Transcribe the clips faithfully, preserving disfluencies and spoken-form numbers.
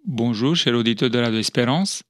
Bonjour, chers auditeurs de Radio Espérance.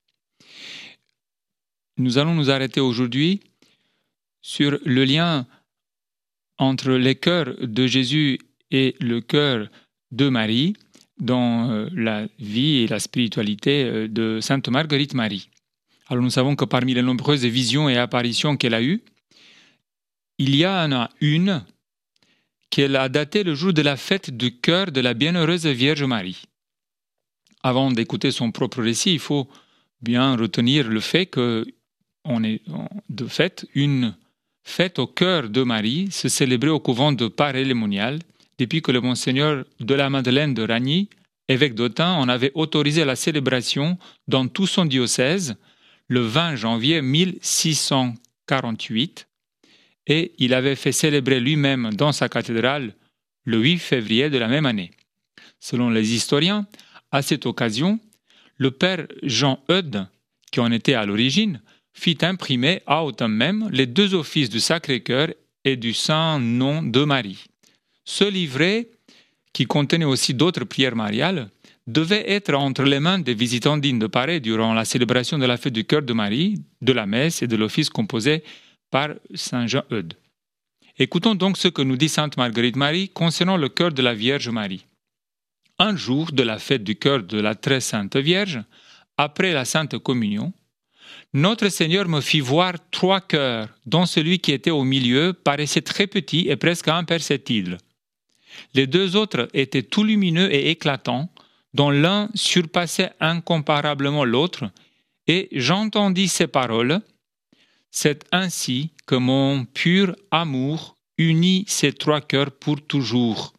Nous allons nous arrêter aujourd'hui sur le lien entre les cœurs de Jésus et le cœur de Marie dans la vie et la spiritualité de Sainte Marguerite Marie. Alors nous savons que parmi les nombreuses visions et apparitions qu'elle a eues, il y en a une qu'elle a datée le jour de la fête du cœur de la bienheureuse Vierge Marie. Avant d'écouter son propre récit, il faut bien retenir le fait qu'on est de fait une fête au cœur de Marie se célébrait au couvent de Paray-le-Monial depuis que le Monseigneur de la Madeleine de Ragny, évêque d'Autun, en avait autorisé la célébration dans tout son diocèse le vingt janvier mille six cent quarante-huit et il avait fait célébrer lui-même dans sa cathédrale le huit février de la même année. Selon les historiens, à cette occasion, le père Jean Eudes, qui en était à l'origine, fit imprimer à Autun même les deux offices du Sacré-Cœur et du Saint-Nom de Marie. Ce livret, qui contenait aussi d'autres prières mariales, devait être entre les mains des visitandines de Paray durant la célébration de la fête du cœur de Marie, de la messe et de l'office composé par Saint Jean Eudes. Écoutons donc ce que nous dit Sainte Marguerite Marie concernant le cœur de la Vierge Marie. Un jour de la fête du cœur de la très sainte Vierge, après la Sainte Communion, notre Seigneur me fit voir trois cœurs, dont celui qui était au milieu paraissait très petit et presque imperceptible. Les deux autres étaient tout lumineux et éclatants, dont l'un surpassait incomparablement l'autre, et j'entendis ces paroles. C'est ainsi que mon pur amour unit ces trois cœurs pour toujours.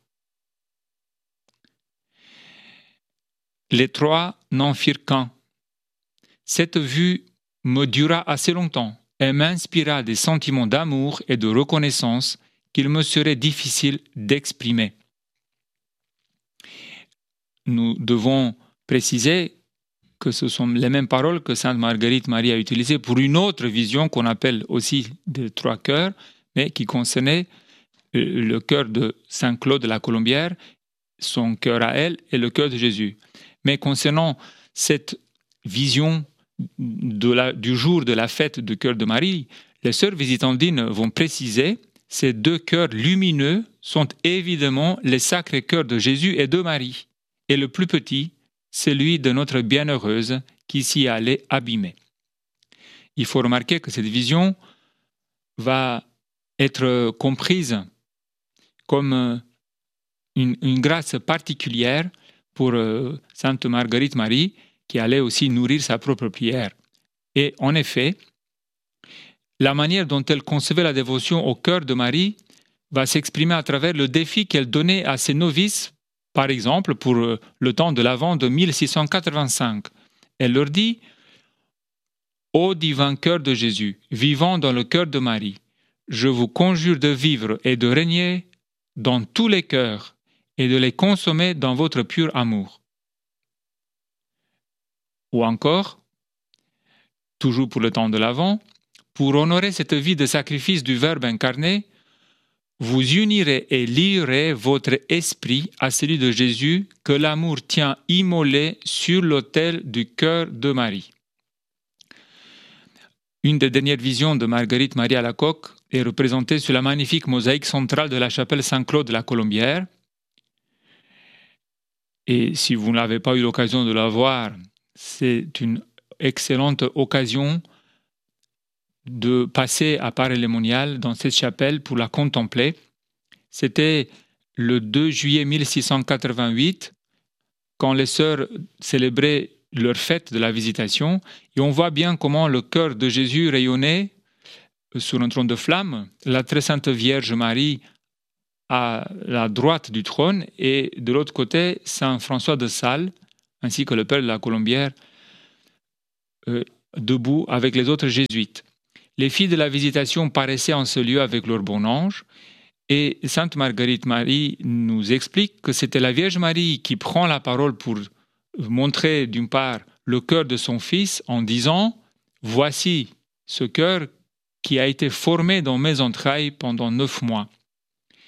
Les trois n'en firent qu'un. Cette vue me dura assez longtemps et m'inspira des sentiments d'amour et de reconnaissance qu'il me serait difficile d'exprimer. Nous devons préciser que ce sont les mêmes paroles que Sainte Marguerite Marie a utilisées pour une autre vision qu'on appelle aussi des trois cœurs, mais qui concernait le cœur de Saint Claude de la Colombière, son cœur à elle et le cœur de Jésus. Mais concernant cette vision de la, du jour de la fête du cœur de Marie, les sœurs visitandines vont préciser ces deux cœurs lumineux sont évidemment les sacrés cœurs de Jésus et de Marie, et le plus petit, celui de notre bienheureuse qui s'y allait abîmer. Il faut remarquer que cette vision va être comprise comme une, une grâce particulière pour euh, Sainte Marguerite Marie, qui allait aussi nourrir sa propre prière. Et en effet, la manière dont elle concevait la dévotion au cœur de Marie va s'exprimer à travers le défi qu'elle donnait à ses novices, par exemple pour euh, le temps de l'Avent de mille six cent quatre-vingt-cinq. Elle leur dit « Ô divin cœur de Jésus, vivant dans le cœur de Marie, je vous conjure de vivre et de régner dans tous les cœurs, et de les consommer dans votre pur amour. » Ou encore, toujours pour le temps de l'Avent, pour honorer cette vie de sacrifice du Verbe incarné, vous unirez et lierez votre esprit à celui de Jésus que l'amour tient immolé sur l'autel du cœur de Marie. Une des dernières visions de Marguerite Marie Alacoque est représentée sur la magnifique mosaïque centrale de la chapelle Saint-Claude de la Colombière. Et si vous n'avez pas eu l'occasion de la voir, c'est une excellente occasion de passer à Paray-le-Monial dans cette chapelle pour la contempler. C'était le deux juillet mille six cent quatre-vingt-huit, quand les sœurs célébraient leur fête de la Visitation, et on voit bien comment le cœur de Jésus rayonnait sur un trône de flamme, la très sainte Vierge Marie à la droite du trône, et de l'autre côté, Saint François de Sales, ainsi que le père de la Colombière, euh, debout avec les autres jésuites. Les filles de la Visitation paraissaient en ce lieu avec leur bon ange, et Sainte Marguerite Marie nous explique que c'était la Vierge Marie qui prend la parole pour montrer d'une part le cœur de son Fils en disant « Voici ce cœur qui a été formé dans mes entrailles pendant neuf mois ».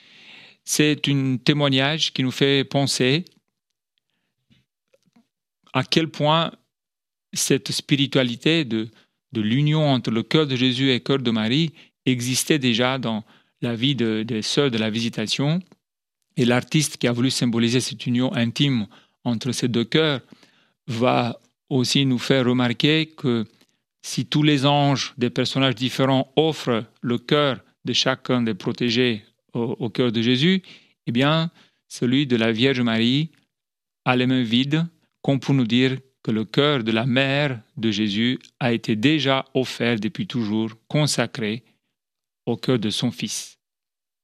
C'est un témoignage qui nous fait penser à quel point cette spiritualité de, de l'union entre le cœur de Jésus et le cœur de Marie existait déjà dans la vie de- des sœurs de la Visitation. Et l'artiste qui a voulu symboliser cette union intime entre ces deux cœurs va aussi nous faire remarquer que si tous les anges des personnages différents offrent le cœur de chacun des protégés au, au cœur de Jésus, eh bien, celui de la Vierge Marie a les mains vides, comme pour nous dire que le cœur de la mère de Jésus a été déjà offert depuis toujours, consacré au cœur de son Fils.